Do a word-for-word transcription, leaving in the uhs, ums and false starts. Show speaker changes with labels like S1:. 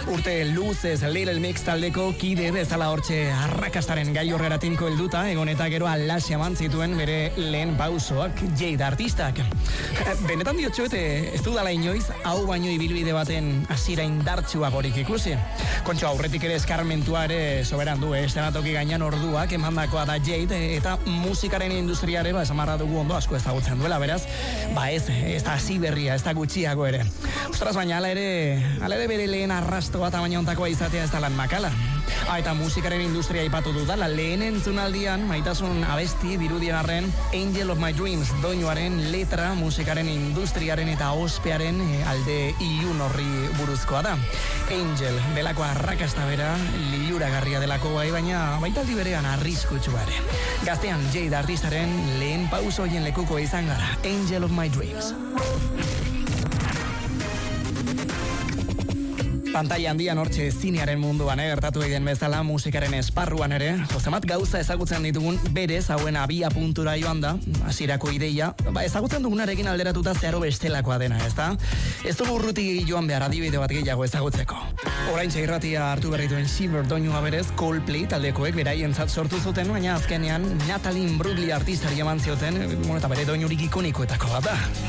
S1: Urte luzez Little Mix taldeko kide bezala hortxe arrakastaren gai horrera tinko helduta, egon eta gero alaxe eman zituen bere lehen pausoak Jade artistak. Benetan diotxoete, ez dudala inoiz, hau baino ibilbide baten hasiera indartsuagorik ikusi. Kontxo aurretik ere eskarmentua ere soberan du, estenatoki gainan orduak emandakoa da Jade, eta musikaren industriare, ba, esamarra dugu ondo asko ezagutzen duela, beraz, ba ez, ez da hasi berria, ez da gutxiago ere. Ostras, baina ala ere, ala ere bere lehen arrastoa tamaina ontakoa izatea ez da lan makala. Ah, eta musikaren industria ipatu dudala, lehen entzunaldian, maitasun abesti dirudien arren, Angel of My Dreams doinuaren letra musikaren industriaren eta ospearen alde ilun horri buruzkoa da. Angel, delako arrakasta bera, liluragarria delako bai, baina baitaldi berean arriskutsua ere. Gaztean Jade artistaren lehen pauso hoien lekuko izan gara, Angel of My Dreams. Pantalla handian hortxe zinearen munduan, eh, gertatu egiten bezala musikaren esparruan ere, jozemat gauza ezagutzen ditugun berez hauen abia puntura joan da, hasierako ideia, ba, ezagutzen dugunarekin alderatuta zeharo bestelakoa dena, ezta? Ez dugu urruti joan behar adibide bat gehiago ezagutzeko. Oraintxe irratia hartu berrituen Shiver doinua berez Coldplay taldekoek beraientzat sortu zuten, baina azkenean Natalie Imbruglia artistari eman zioten, bueno, eta bere doinurik ikonikoetako bat da.